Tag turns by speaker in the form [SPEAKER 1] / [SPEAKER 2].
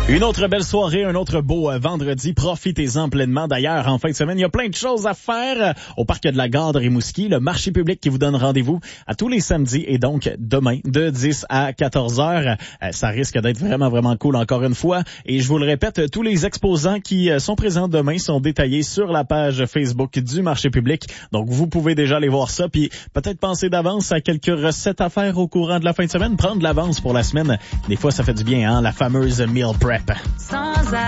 [SPEAKER 1] Une autre belle soirée, un autre beau vendredi. Profitez-en pleinement. D'ailleurs, en fin de semaine, il y a plein de choses à faire au parc de la Gare de Rimouski. Le marché public qui vous donne rendez-vous à tous les samedis et donc demain de 10 à 14 heures. Ça risque d'être vraiment, vraiment cool encore une fois. Et je vous le répète, tous les exposants qui sont présents demain sont détaillés sur la page Facebook du marché public. Donc, vous pouvez déjà aller voir ça. Puis peut-être penser d'avance à quelques recettes à faire au courant de la fin de semaine. Prendre l'avance pour la semaine. Des fois, ça fait du bien, hein? La fameuse meal prep.